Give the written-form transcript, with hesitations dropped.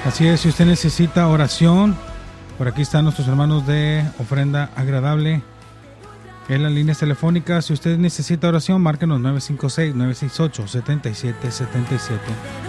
Así es, si usted necesita oración, por aquí están nuestros hermanos de Ofrenda Agradable. En las líneas telefónicas, si usted necesita oración, márquenos 956-968-7777.